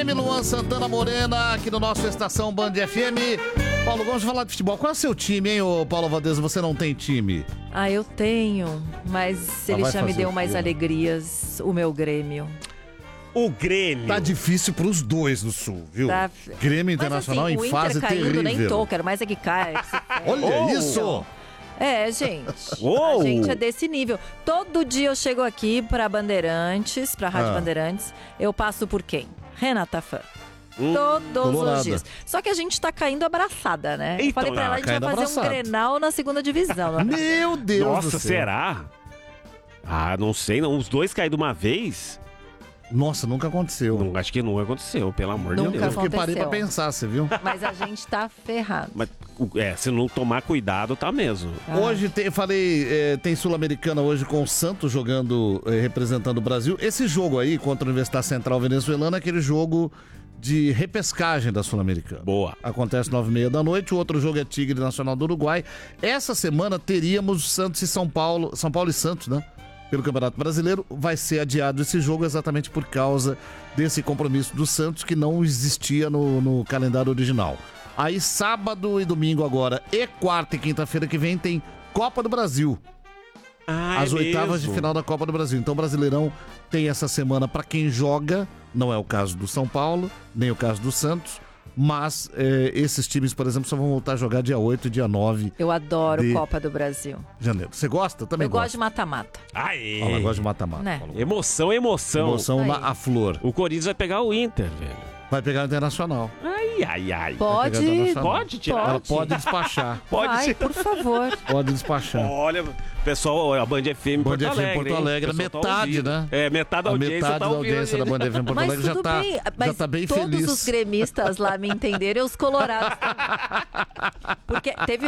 FM, Luan Santana Morena, aqui no nosso Estação Band FM. Paulo, vamos falar de futebol. Qual é o seu time, hein, ô Paulo Valdez? Você não tem time? Ah, eu tenho, mas ele já me deu mais alegrias, o meu Grêmio. O Grêmio. Tá difícil pros dois no Sul, viu? Tá... Grêmio Internacional mas, assim, em fase terrível. O Inter caindo nem tô, quero mais é que caia. Olha isso! É, gente. Uou. A gente é desse nível. Todo dia eu chego aqui pra Bandeirantes, pra Rádio Bandeirantes. Eu passo por quem? Renata Fã. Todos Colorada. os dias. Só que a gente tá caindo abraçada, né? Então, eu falei pra ela, a gente vai fazer abraçado. um Grenal na segunda divisão. Né? Meu Deus do Nossa, céu. será? Ah, não sei não. Os dois caíram de uma vez? Nossa, nunca aconteceu. Não, acho que nunca aconteceu, pelo amor de Nunca Deus. Eu fiquei parei pra aconteceu. pensar, você viu? Mas a gente tá ferrado. Mas, se não tomar cuidado, tá mesmo. Hoje tem, eu falei, tem Sul-Americana hoje com o Santos jogando, representando o Brasil. Esse jogo aí contra a Universidade Central Venezuelana é aquele jogo de repescagem da Sul-Americana. Boa. Acontece 9h30 da noite. O outro jogo é Tigre Nacional do Uruguai. Essa semana teríamos Santos e São Paulo e Santos, né? Pelo Campeonato Brasileiro. Vai ser adiado esse jogo exatamente por causa desse compromisso do Santos que não existia no calendário original. Aí sábado e domingo agora, e quarta e quinta-feira que vem tem Copa do Brasil. As oitavas de final da Copa do Brasil. Então o Brasileirão tem essa semana para quem joga. Não é o caso do São Paulo, nem o caso do Santos. Mas esses times, por exemplo, só vão voltar a jogar dia 8 e dia 9 Eu adoro de Copa do Brasil. janeiro. Você gosta? Também Eu gosto de mata-mata. Aê! Ela gosta de mata-mata. Né? Paulo. Emoção, emoção. Emoção Aí. a flor. O Corinthians vai pegar o Inter, velho. Vai pegar o Internacional. Ai, ai, ai. Vai pegar o Internacional. Pode tirar? Ela pode despachar. Pode Vai, ser. por favor. Pode despachar. Olha, pessoal, a Band FM Band Porto FM Alegre. Porto hein? Alegre, O pessoal tá metade, ouvindo. né? É, metade da A audiência metade tá da ouvindo. audiência da Band FM Porto Mas Alegre já tudo tá, bem, já mas tá bem todos feliz. os gremistas lá me entenderam, os colorados também. Porque teve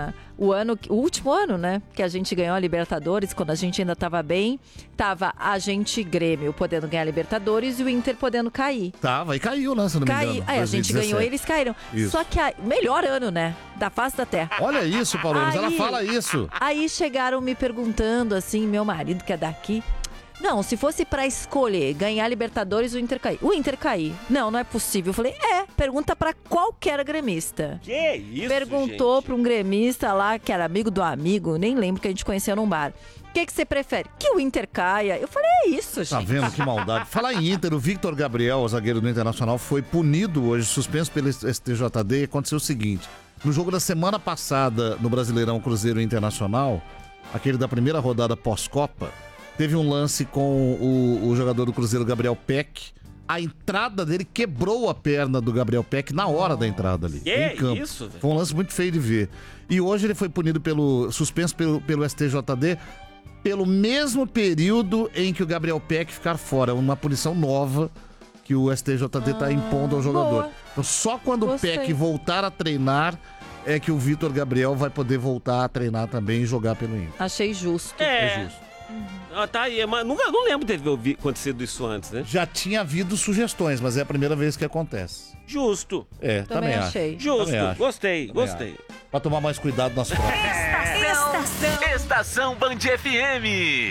o último ano, né, que a gente ganhou a Libertadores, quando a gente ainda tava bem, tava a gente Grêmio podendo ganhar a Libertadores e o Inter podendo cair. Tava, e caiu, né, se não me engano. Aí a gente 2017. ganhou, eles caíram. Isso. Só que melhor ano, né, da face da terra. Olha isso, Paulo, mas ela Aí- fala isso. Aí chegaram me perguntando assim, meu marido que é daqui. Não, se fosse pra escolher ganhar a Libertadores ou o Inter cair. O Inter cair. Não, não é possível. Eu falei, pergunta pra qualquer gremista. Que isso, Perguntou gente? pra um gremista lá, que era amigo do amigo, nem lembro, que a gente conhecia num bar. O que você prefere? Que o Inter caia. Eu falei, é isso, Tá gente. vendo que maldade? Falar em Inter, o Victor Gabriel, o zagueiro do Internacional, foi punido hoje, suspenso pelo STJD, e aconteceu o seguinte. No jogo da semana passada, no Brasileirão Cruzeiro Internacional, aquele da primeira rodada pós-Copa, teve um lance com o jogador do Cruzeiro, Gabriel Peck. A entrada dele quebrou a perna do Gabriel Peck na hora da entrada ali, Que em campo. isso, velho? Foi um lance muito feio de ver. E hoje ele foi punido suspenso pelo STJD pelo mesmo período em que o Gabriel Peck ficar fora. Uma punição nova que o STJD está impondo ao jogador. boa. Então só quando Gostei. o Peck voltar a treinar é que o Vitor Gabriel vai poder voltar a treinar também e jogar pelo Inter. Achei justo. É. justo. Tá aí, mas não lembro de ter acontecido isso antes, né? Já tinha havido sugestões, mas é a primeira vez que acontece. Justo. Também acho. achei. Justo. Também acho. Gostei, Também gostei. Pra tomar mais cuidado nas provas. Estação Band FM.